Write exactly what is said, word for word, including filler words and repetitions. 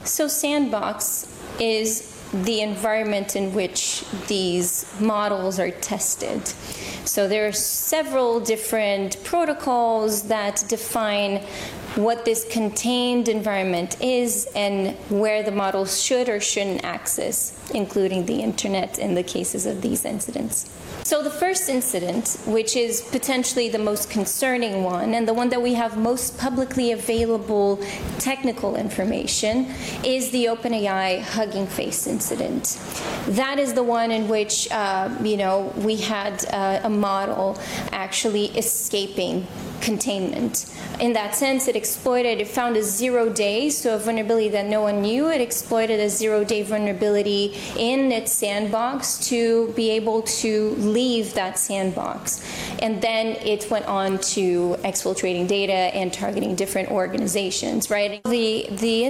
So Sandbox is the environment in which these models are tested. So there are several different protocols that define what this contained environment is and where the models should or shouldn't access, including the internet in the cases of these incidents. So the first incident, which is potentially the most concerning one, and the one that we have most publicly available technical information, is the OpenAI Hugging Face incident. That is the one in which, uh, you know, we had uh, a model actually escaping containment. In that sense, it exploited, it found a zero-day, so a vulnerability that no one knew. It exploited a zero-day vulnerability in its sandbox to be able to leave that sandbox. And then it went on to exfiltrating data and targeting different organizations, right? The, the